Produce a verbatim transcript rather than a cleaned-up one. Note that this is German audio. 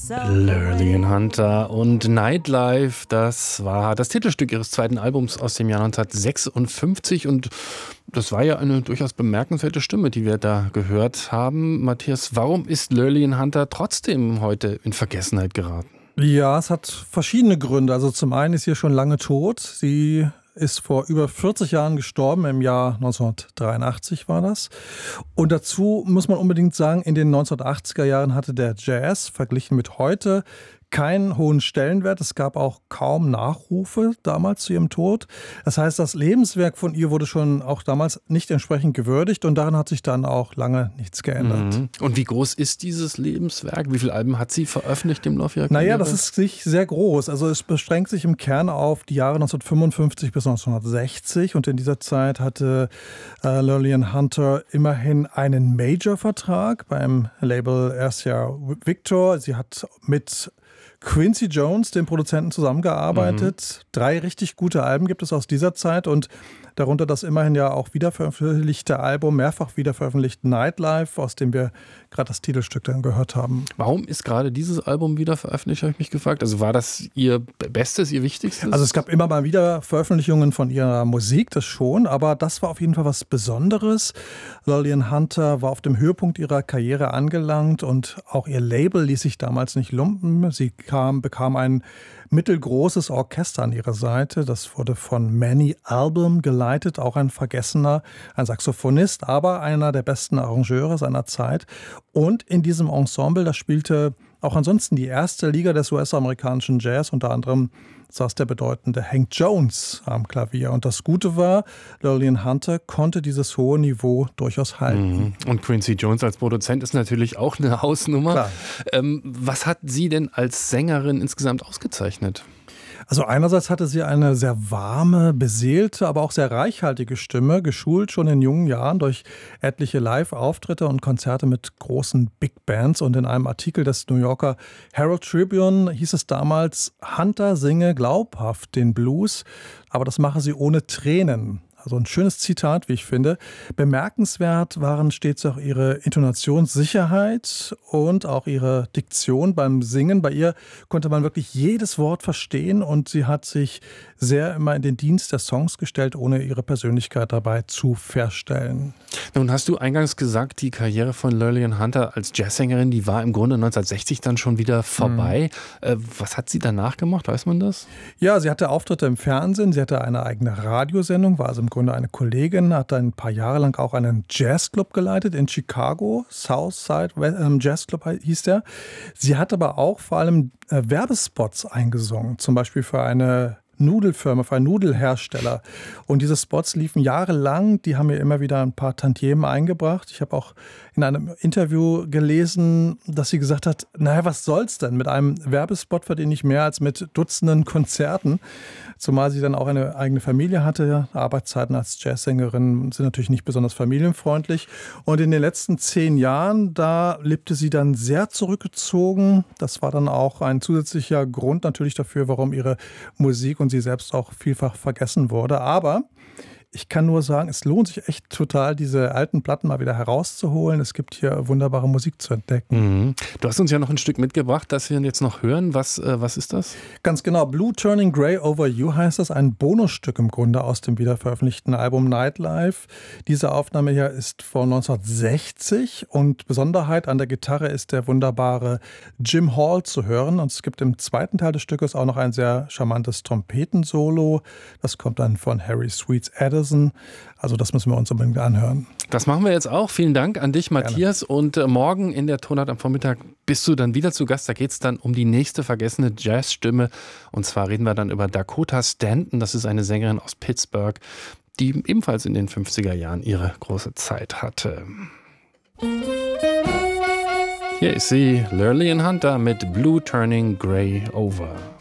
Lurleen Hunter und Nightlife, das war das Titelstück ihres zweiten Albums aus dem Jahr neunzehnhundertsechsundfünfzig und das war ja eine durchaus bemerkenswerte Stimme, die wir da gehört haben. Matthias, warum ist Lurleen Hunter trotzdem heute in Vergessenheit geraten? Ja, es hat verschiedene Gründe. Also zum einen ist sie schon lange tot. Sie ist vor über vierzig Jahren gestorben, im Jahr neunzehnhundertdreiundachtzig war das. Und dazu muss man unbedingt sagen, in den neunzehnhundertachtziger Jahren hatte der Jazz verglichen mit heute keinen hohen Stellenwert. Es gab auch kaum Nachrufe damals zu ihrem Tod. Das heißt, das Lebenswerk von ihr wurde schon auch damals nicht entsprechend gewürdigt und daran hat sich dann auch lange nichts geändert. Mhm. Und wie groß ist dieses Lebenswerk? Wie viele Alben hat sie veröffentlicht im Laufe ihrer Karriere? Naja, das ist sich sehr groß. Also es beschränkt sich im Kern auf die Jahre neunzehnhundertfünfundfünfzig bis neunzehnhundertsechzig und in dieser Zeit hatte äh, Lurleen Hunter immerhin einen Major-Vertrag beim Label R C A Victor. Sie hat mit Quincy Jones, dem Produzenten, zusammengearbeitet. Mhm. Drei richtig gute Alben gibt es aus dieser Zeit und darunter das immerhin ja auch wiederveröffentlichte Album, mehrfach wiederveröffentlichte Nightlife, aus dem wir gerade das Titelstück dann gehört haben. Warum ist gerade dieses Album wieder veröffentlicht, habe ich mich gefragt. Also war das ihr Bestes, ihr Wichtigstes? Also es gab immer mal wieder Veröffentlichungen von ihrer Musik, das schon, aber das war auf jeden Fall was Besonderes. Lurleen Hunter war auf dem Höhepunkt ihrer Karriere angelangt und auch ihr Label ließ sich damals nicht lumpen. Sie kam, bekam ein mittelgroßes Orchester an ihrer Seite. Das wurde von Manny Album geleitet, auch ein Vergessener, ein Saxophonist, aber einer der besten Arrangeure seiner Zeit. Und in diesem Ensemble, da spielte auch ansonsten die erste Liga des U S-amerikanischen Jazz, unter anderem saß der bedeutende Hank Jones am Klavier. Und das Gute war, Lurleen Hunter konnte dieses hohe Niveau durchaus halten. Und Quincy Jones als Produzent ist natürlich auch eine Hausnummer. Ähm, was hat sie denn als Sängerin insgesamt ausgezeichnet? Also einerseits hatte sie eine sehr warme, beseelte, aber auch sehr reichhaltige Stimme, geschult schon in jungen Jahren durch etliche Live-Auftritte und Konzerte mit großen Big Bands. Und in einem Artikel des New Yorker Herald Tribune hieß es damals, Hunter singe glaubhaft den Blues, aber das mache sie ohne Tränen. Also ein schönes Zitat, wie ich finde. Bemerkenswert waren stets auch ihre Intonationssicherheit und auch ihre Diktion beim Singen. Bei ihr konnte man wirklich jedes Wort verstehen und sie hat sich sehr immer in den Dienst der Songs gestellt, ohne ihre Persönlichkeit dabei zu verstellen. Nun hast du eingangs gesagt, die Karriere von Lurleen Hunter als Jazzsängerin, die war im Grunde neunzehnhundertsechzig dann schon wieder vorbei. Mhm. Was hat sie danach gemacht, weiß man das? Ja, sie hatte Auftritte im Fernsehen, sie hatte eine eigene Radiosendung, war also im Grunde eine Kollegin, hat ein paar Jahre lang auch einen Jazzclub geleitet in Chicago, Southside Jazzclub hieß der. Sie hat aber auch vor allem Werbespots eingesungen, zum Beispiel für eine Nudelfirma, für einen Nudelhersteller. Und diese Spots liefen jahrelang, die haben mir immer wieder ein paar Tantiemen eingebracht. Ich habe auch in einem Interview gelesen, dass sie gesagt hat, naja, was soll's denn? Mit einem Werbespot verdiene ich mehr als mit Dutzenden Konzerten. Zumal sie dann auch eine eigene Familie hatte. Arbeitszeiten als Jazzsängerin sind natürlich nicht besonders familienfreundlich. Und in den letzten zehn Jahren, da lebte sie dann sehr zurückgezogen. Das war dann auch ein zusätzlicher Grund natürlich dafür, warum ihre Musik und sie selbst auch vielfach vergessen wurde. Aber ich kann nur sagen, es lohnt sich echt total, diese alten Platten mal wieder herauszuholen. Es gibt hier wunderbare Musik zu entdecken. Mhm. Du hast uns ja noch ein Stück mitgebracht, das wir jetzt noch hören. Was, äh, was ist das? Ganz genau. Blue Turning Grey Over You heißt das. Ein Bonusstück im Grunde aus dem wiederveröffentlichten Album Nightlife. Diese Aufnahme hier ist von neunzehnhundertsechzig und Besonderheit an der Gitarre ist der wunderbare Jim Hall zu hören. Und es gibt im zweiten Teil des Stückes auch noch ein sehr charmantes Trompetensolo. Das kommt dann von Harry Sweets Addison. Also das müssen wir uns unbedingt anhören. Das machen wir jetzt auch. Vielen Dank an dich, Matthias. Gerne. Und äh, morgen in der Tonart am Vormittag bist du dann wieder zu Gast. Da geht es dann um die nächste vergessene Jazzstimme. Und zwar reden wir dann über Dakota Stanton. Das ist eine Sängerin aus Pittsburgh, die ebenfalls in den fünfziger Jahren ihre große Zeit hatte. Hier ist sie, Lurleen Hunter mit Blue Turning Grey Over.